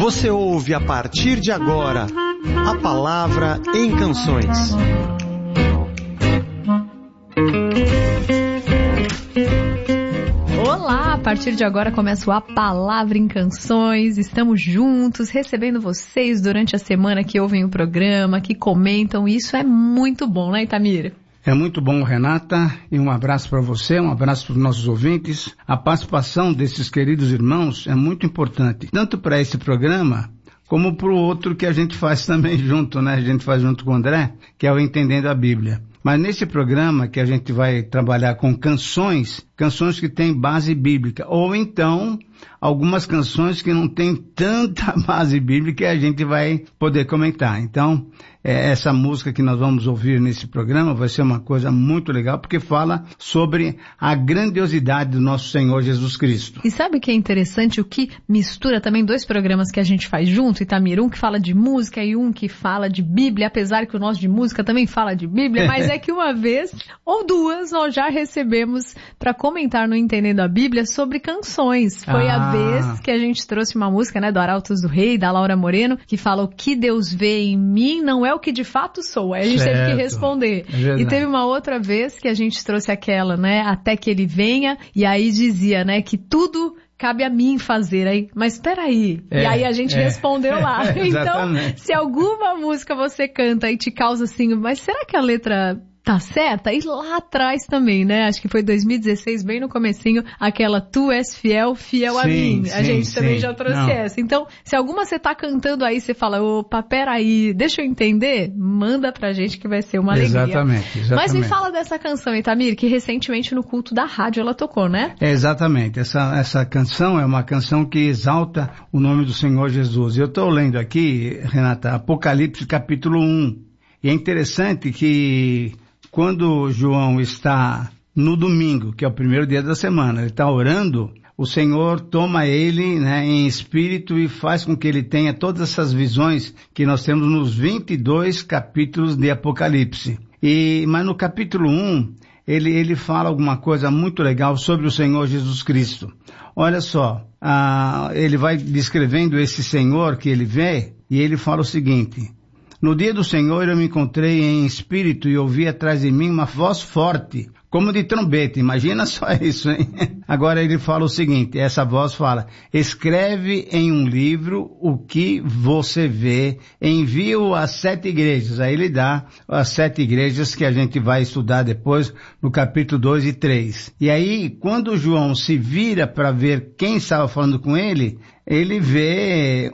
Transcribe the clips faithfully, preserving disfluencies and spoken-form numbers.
Você ouve a partir de agora a Palavra em Canções. Olá, a partir de agora começa o A Palavra em Canções. Estamos juntos, recebendo vocês durante a semana que ouvem o programa, que comentam. E isso é muito bom, né, Itamir? É muito bom, Renata, e um abraço para você, um abraço para os nossos ouvintes. A participação desses queridos irmãos é muito importante, tanto para esse programa, como para o outro que a gente faz também junto, né? A gente faz junto com o André, que é o Entendendo a Bíblia. Mas nesse programa que a gente vai trabalhar com canções, canções que têm base bíblica, ou então algumas canções que não têm tanta base bíblica e a gente vai poder comentar. Então, é, essa música que nós vamos ouvir nesse programa vai ser uma coisa muito legal, porque fala sobre a grandiosidade do nosso Senhor Jesus Cristo. E sabe o que é interessante? O que mistura também dois programas que a gente faz junto, Itamir, um que fala de música e um que fala de Bíblia, apesar que o nosso de música também fala de Bíblia, mas é que uma vez ou duas nós já recebemos para comentar no Entendendo a Bíblia sobre canções. Foi ah. a vez que a gente trouxe uma música, né, do Arautos do Rei, da Laura Moreno, que fala: o que Deus vê em mim não é o que de fato sou. Aí a gente certo. teve que responder. É e teve uma outra vez que a gente trouxe aquela, né, até que ele venha, e aí dizia, né, que tudo cabe a mim fazer. Aí, mas peraí. É, e aí a gente é, respondeu lá. É, então, se alguma música você canta e te causa assim, mas será que a letra tá certa? E lá atrás também, né? Acho que foi dois mil e dezesseis, bem no comecinho, aquela Tu és fiel, fiel sim, a mim. A sim, gente sim. também já trouxe Não. essa. Então, se alguma você tá cantando aí, você fala, opa, peraí, deixa eu entender, manda pra gente que vai ser uma alegria. Exatamente, exatamente. Mas me fala dessa canção, Itamir, que recentemente no culto da rádio ela tocou, né? É, exatamente. Essa, essa canção é uma canção que exalta o nome do Senhor Jesus. Eu tô lendo aqui, Renata, Apocalipse capítulo um. E é interessante que quando João está no domingo, que é o primeiro dia da semana, ele está orando, o Senhor toma ele, né, em espírito e faz com que ele tenha todas essas visões que nós temos nos vinte e dois capítulos de Apocalipse. E, mas no capítulo um, ele, ele fala alguma coisa muito legal sobre o Senhor Jesus Cristo. Olha só, ah, ele vai descrevendo esse Senhor que ele vê e ele fala o seguinte: no dia do Senhor eu me encontrei em espírito e ouvi atrás de mim uma voz forte, como de trombeta. Imagina só isso, hein? Agora ele fala o seguinte, essa voz fala: escreve em um livro o que você vê, envia-o às sete igrejas. Aí ele dá as sete igrejas que a gente vai estudar depois no capítulo dois e três. E aí, quando João se vira para ver quem estava falando com ele, ele vê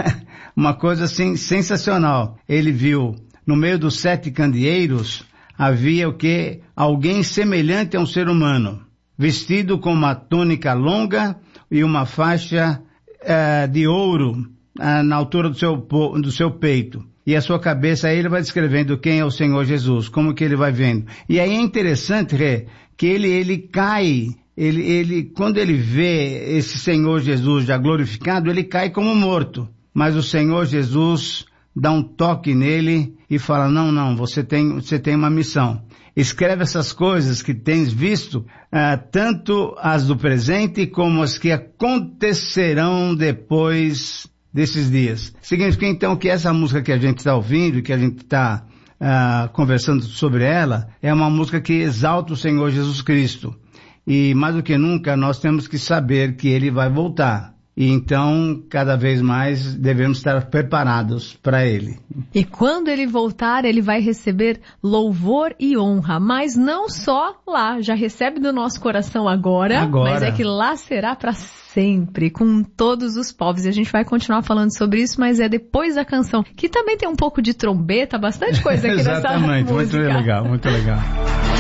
uma coisa assim sensacional. Ele viu, no meio dos sete candeeiros, havia o que? Alguém semelhante a um ser humano, vestido com uma túnica longa e uma faixa uh, de ouro uh, na altura do seu, do seu peito. E a sua cabeça, aí ele vai descrevendo quem é o Senhor Jesus, como que ele vai vendo. E aí é interessante, Rê, que ele, ele cai, ele, ele, quando ele vê esse Senhor Jesus já glorificado, ele cai como morto. Mas o Senhor Jesus dá um toque nele e fala: não, não, você tem, você tem uma missão. Escreve essas coisas que tens visto, uh, tanto as do presente como as que acontecerão depois desses dias. Significa então que essa música que a gente está ouvindo, que a gente está uh, conversando sobre ela, é uma música que exalta o Senhor Jesus Cristo. E mais do que nunca nós temos que saber que ele vai voltar. E então, cada vez mais, devemos estar preparados para ele. E quando ele voltar, ele vai receber louvor e honra. Mas não só lá, já recebe do nosso coração agora, agora. Mas é que lá será para sempre, com todos os povos. E a gente vai continuar falando sobre isso, mas é depois da canção, que também tem um pouco de trombeta, bastante coisa aqui nessa música. Exatamente, muito legal, muito legal.